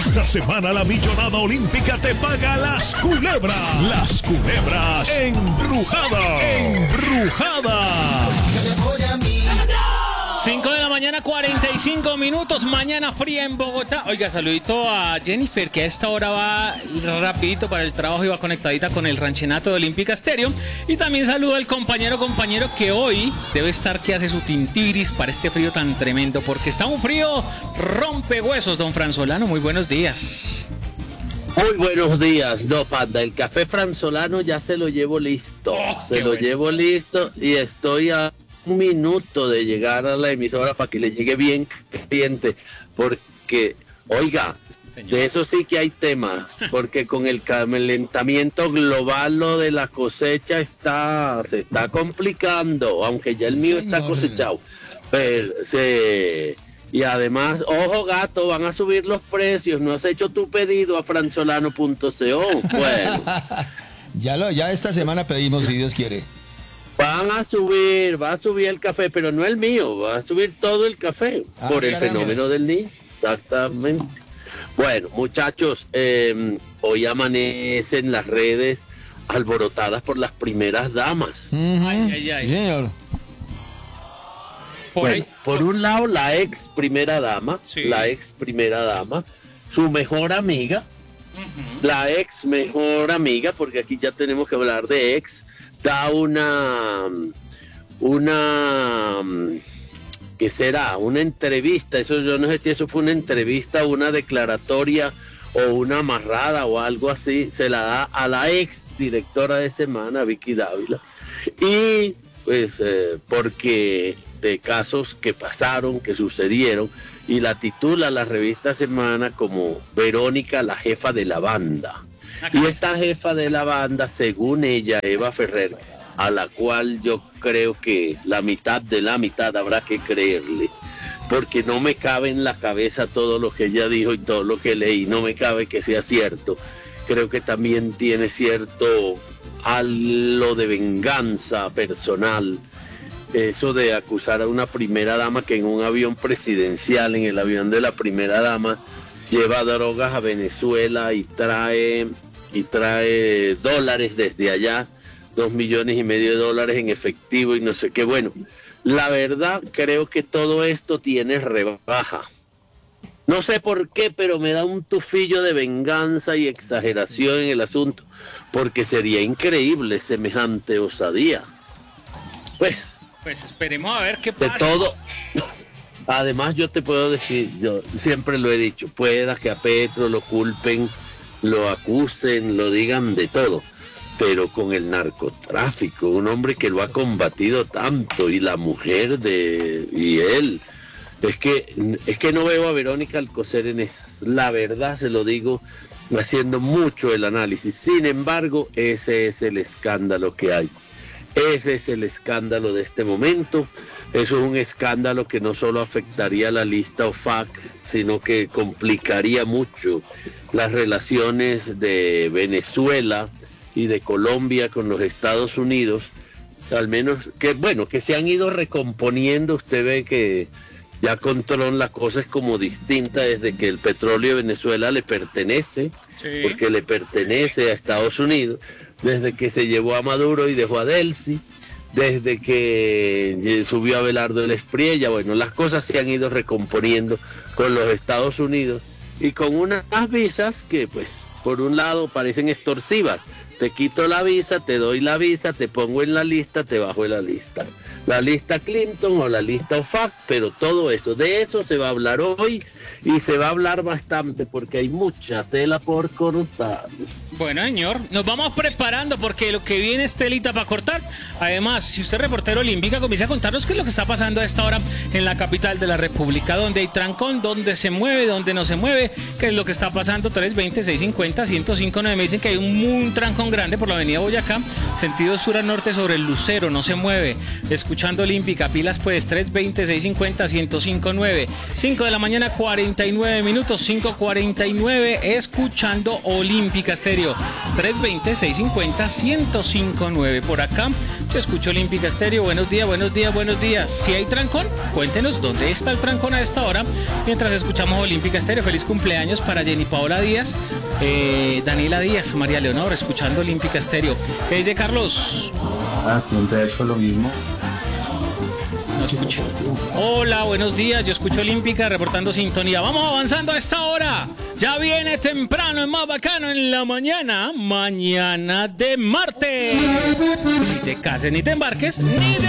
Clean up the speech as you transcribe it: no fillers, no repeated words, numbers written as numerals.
Esta semana la millonada olímpica te paga las culebras. Las culebras embrujadas. ¡Embrujadas! 5 de la mañana, 45 minutos, mañana fría en Bogotá. Oiga, saludito a Jennifer, que a esta hora va rapidito para el trabajo y va conectadita con el ranchenato de Olímpica Estéreo. Y también saludo al compañero que hoy debe estar que hace su tintiris para este frío tan tremendo, porque está un frío rompehuesos, don Franzolano. Muy buenos días. Muy buenos días, no, Panda, el café franzolano ya se lo llevo listo, llevo listo y estoy a un minuto de llegar a la emisora para que le llegue bien caliente, porque, oiga, señor, de eso sí que hay temas, porque con el calentamiento global lo de la cosecha se está complicando, aunque ya el mío está cosechado, pero y además, ojo gato, van a subir los precios. ¿No has hecho tu pedido a franzolano.co? Bueno. Ya esta semana pedimos, si Dios quiere. Va a subir el café, pero no el mío, va a subir todo el café por el fenómeno del niño. Exactamente. Bueno, muchachos, hoy amanecen las redes alborotadas por las primeras damas. Ay. Sí, señor. Bueno, por un lado la ex primera dama, su mejor amiga, la ex mejor amiga, porque aquí ya tenemos que hablar de ex, da una ¿qué será? Una entrevista, eso yo no sé si eso fue una entrevista, una declaratoria o una amarrada o algo así, se la da a la ex directora de Semana, Vicky Dávila, y pues porque de casos que pasaron, que sucedieron, y la titula la revista Semana como Verónica, la jefa de la banda. Y esta jefa de la banda, según ella, Eva Ferrer, a la cual yo creo que la mitad de la mitad habrá que creerle, porque no me cabe en la cabeza todo lo que ella dijo y todo lo que leí, no me cabe que sea cierto. Creo que también tiene cierto halo de venganza personal, eso de acusar a una primera dama que en un avión presidencial, en el avión de la primera dama, lleva drogas a Venezuela y trae dólares desde allá, $2,5 millones en efectivo y no sé qué. Bueno, la verdad creo que todo esto tiene rebaja. No sé por qué, pero me da un tufillo de venganza y exageración en el asunto, porque sería increíble semejante osadía. Pues esperemos a ver qué pasa. De todo. Además, yo te puedo decir, yo siempre lo he dicho, pueda que a Petro lo culpen, lo acusen, lo digan de todo, pero con el narcotráfico, un hombre que lo ha combatido tanto, y la mujer y él, es que no veo a Verónica Alcocer en esas, la verdad se lo digo, haciendo mucho el análisis. Sin embargo, ese es el escándalo que hay. Ese es el escándalo de este momento. Eso es un escándalo que no solo afectaría a la lista OFAC, sino que complicaría mucho las relaciones de Venezuela y de Colombia con los Estados Unidos, al menos que se han ido recomponiendo. Usted ve que ya con Trump la cosa es como distinta desde que el petróleo de Venezuela le pertenece, porque le pertenece a Estados Unidos, desde que se llevó a Maduro y dejó a Delcy, desde que subió a Abelardo el Espriella. Bueno, las cosas se han ido recomponiendo con los Estados Unidos y con unas visas que, pues, por un lado parecen extorsivas. Te quito la visa, te doy la visa, te pongo en la lista, te bajo en la lista. La lista Clinton o la lista OFAC, pero todo eso, de eso se va a hablar hoy y se va a hablar bastante porque hay mucha tela por cortar. Bueno, señor, nos vamos preparando porque lo que viene es telita para cortar. Además, si usted es reportero olímpica, comienza a contarnos qué es lo que está pasando a esta hora en la capital de la República, donde hay trancón, donde se mueve, donde no se mueve, qué es lo que está pasando. 320-650-1059. Me dicen que hay un trancón grande por la avenida Boyacá, sentido sur a norte sobre el Lucero, no se mueve. Escuchando Olímpica, pilas pues, 320-650-1059. 5 de la mañana, 49 minutos, 5:49, escuchando Olímpica Estéreo. 320-650-1059. Por acá Yo escucho Olímpica Estéreo. Buenos días, buenos días, buenos días. Si hay trancón, cuéntenos dónde está el trancón a esta hora. Mientras escuchamos Olímpica Estéreo, feliz cumpleaños para Jenny Paola Díaz, Daniela Díaz, María Leonor, escuchando Olímpica Estéreo. ¿Qué dice Carlos? Siempre he hecho lo mismo. No escuché. Hola, buenos días. Yo escucho Olímpica reportando sintonía. Vamos avanzando a esta hora. Ya viene temprano, es más bacano en la mañana. Mañana de martes. Ni te cases, ni te embarques, ni de